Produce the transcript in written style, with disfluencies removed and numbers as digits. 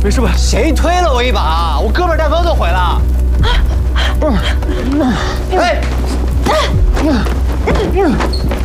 没事吧？ 谁推了我一把？我哥们大哥都毁了。哎！